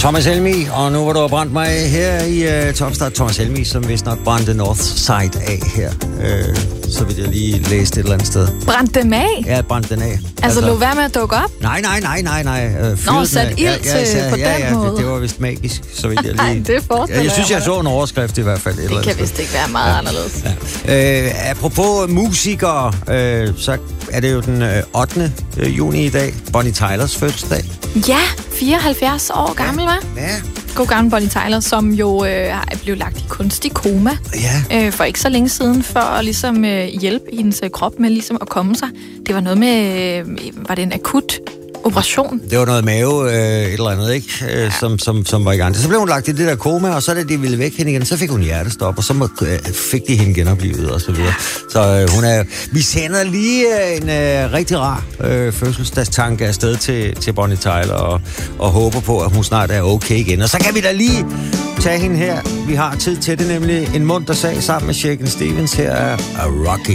Thomas Helmig, og nu hvor du har brændt mig her i Topstart. Thomas Helmig, som vist nok brændte Northside af her. Så vil jeg lige læse det et eller andet sted. Brændte dem af? Ja, brændte den af. Altså lå være med at dukke op? Nej. Nå, sat ild til på den måde. Det var vist magisk, så vil jeg lige... Nej, det forestiller jeg synes, jeg så en overskrift i hvert fald. Det kan vist ikke være meget anderledes. Ja. Apropos musikere, så er det jo den 8. juni i dag. Bonnie Tylers fødselsdag. Ja, 74 år gammel, hva'? Ja. God gammel Bonnie Tyler, som jo er blevet lagt i kunstig koma for ikke så længe siden, for at ligesom hjælpe hendes krop med ligesom at komme sig. Det var noget med, var det en akut operation? Det var noget mave, et eller andet, ikke? Som var i gang. Så blev hun lagt i det der koma, og så da de ville væk hende igen, så fik hun hjertestop, og så fik de hende genoplivet og så videre. Så hun er... Vi sender lige en rigtig rar fødselsdagstanke afsted til Bonnie Tyler, og håber på, at hun snart er okay igen. Og så kan vi da lige tage hende her. Vi har tid til det, nemlig en munter sag sammen med Shakin' Stevens. Her er A Rocky.